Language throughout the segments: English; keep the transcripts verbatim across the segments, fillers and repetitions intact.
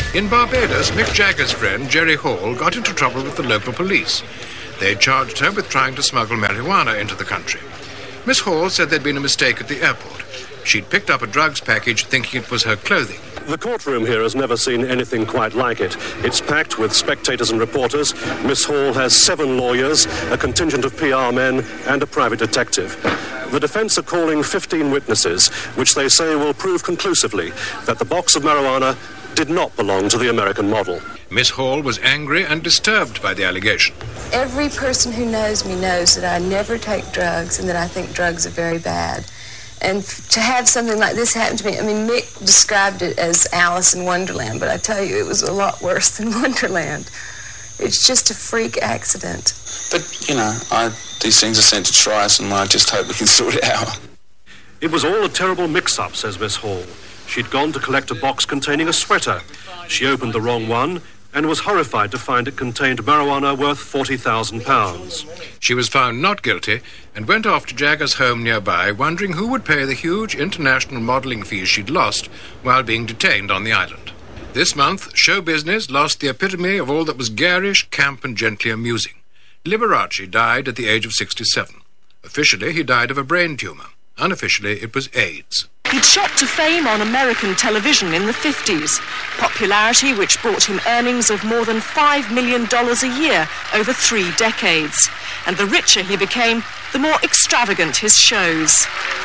In Barbados, Mick Jagger's friend, Jerry Hall, got into trouble with the local police. They charged her with trying to smuggle marijuana into the country. Miss Hall said there'd been a mistake at the airport. She'd picked up a drugs package thinking it was her clothing. The courtroom here has never seen anything quite like it. It's packed with spectators and reporters. Miss Hall has seven lawyers, a contingent of P R men, and a private detective. The defense are calling fifteen witnesses, which they say will prove conclusively that the box of marijuana did not belong to the American model. Miss Hall was angry and disturbed by the allegation. Every person who knows me knows that I never take drugs and that I think drugs are very bad. And f- to have something like this happen to me, I mean, Mick described it as Alice in Wonderland, but I tell you, it was a lot worse than Wonderland. It's just a freak accident. But, you know, I, these things are sent to trials, and I just hope we can sort it out. It was all a terrible mix-up, says Miss Hall. She'd gone to collect a box containing a sweater. She opened the wrong one and was horrified to find it contained marijuana worth forty thousand pounds. She was found not guilty and went off to Jagger's home nearby, wondering who would pay the huge international modelling fees she'd lost while being detained on the island. This month, show business lost the epitome of all that was garish, camp and gently amusing. Liberace died at the age of sixty-seven. Officially, he died of a brain tumour. Unofficially, it was AIDS. He'd shot to fame on American television in the fifties, popularity which brought him earnings of more than five million dollars a year over three decades. And the richer he became, the more extravagant his shows.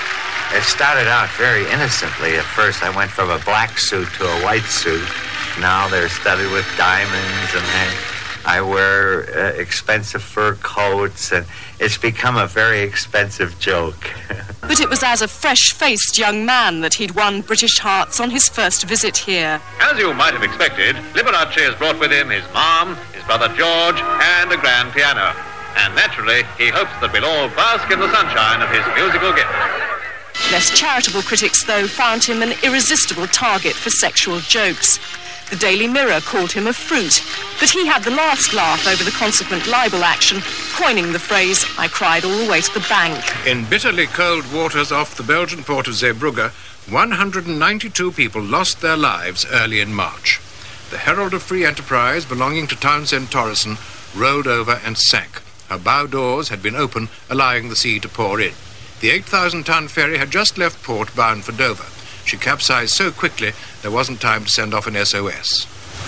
It started out very innocently. At first, I went from a black suit to a white suit. Now they're studded with diamonds, and I, I wear uh, expensive fur coats, and it's become a very expensive joke. But it was as a fresh-faced young man that he'd won British hearts on his first visit here. As you might have expected, Liberace has brought with him his mom, his brother George, and a grand piano. And naturally, he hopes that we'll all bask in the sunshine of his musical gift. Less charitable critics, though, found him an irresistible target for sexual jokes. The Daily Mirror called him a fruit, but he had the last laugh over the consequent libel action, coining the phrase, "I cried all the way to the bank." In bitterly cold waters off the Belgian port of Zeebrugge, one hundred ninety-two people lost their lives early in March. The Herald of Free Enterprise, belonging to Townsend Torrison, rolled over and sank. Her bow doors had been open, allowing the sea to pour in. The eight thousand ton ferry had just left port bound for Dover. She capsized so quickly there wasn't time to send off an S O S.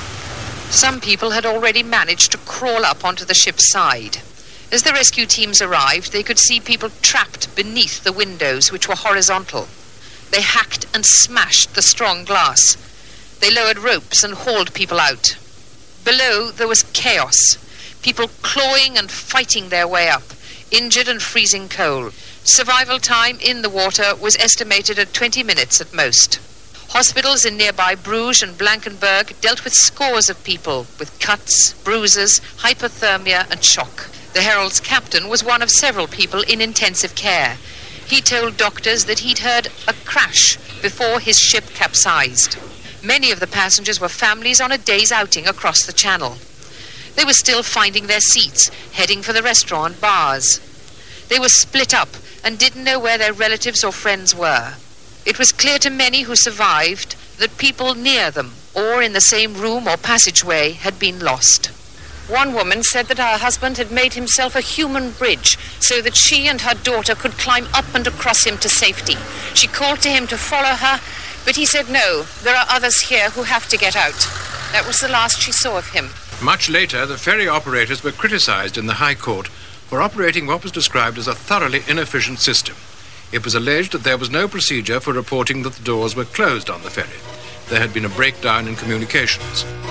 Some people had already managed to crawl up onto the ship's side. As the rescue teams arrived, they could see people trapped beneath the windows, which were horizontal. They hacked and smashed the strong glass. They lowered ropes and hauled people out. Below, there was chaos. People clawing and fighting their way up, injured and freezing cold. Survival time in the water was estimated at twenty minutes at most. Hospitals in nearby Bruges and Blankenberg dealt with scores of people with cuts, bruises, hypothermia and shock. The Herald's captain was one of several people in intensive care. He told doctors that he'd heard a crash before his ship capsized. Many of the passengers were families on a day's outing across the channel. They were still finding their seats, heading for the restaurant bars. They were split up and didn't know where their relatives or friends were. It was clear to many who survived that people near them or in the same room or passageway had been lost. One woman said that her husband had made himself a human bridge so that she and her daughter could climb up and across him to safety. She called to him to follow her, but he said, "No, there are others here who have to get out." That was the last she saw of him. Much later, the ferry operators were criticised in the High Court for operating what was described as a thoroughly inefficient system. It was alleged that there was no procedure for reporting that the doors were closed on the ferry. There had been a breakdown in communications.